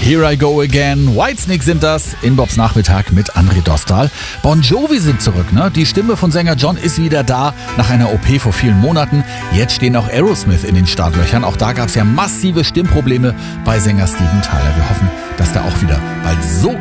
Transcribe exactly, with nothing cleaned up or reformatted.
Here I Go Again. Whitesnake sind das in Bobs Nachmittag mit André Dostal. Bon Jovi sind zurück, ne? Die Stimme von Sänger John ist wieder da nach einer O P vor vielen Monaten. Jetzt stehen auch Aerosmith in den Startlöchern. Auch da gab es ja massive Stimmprobleme bei Sänger Steven Tyler. Wir hoffen, dass der auch wieder bald so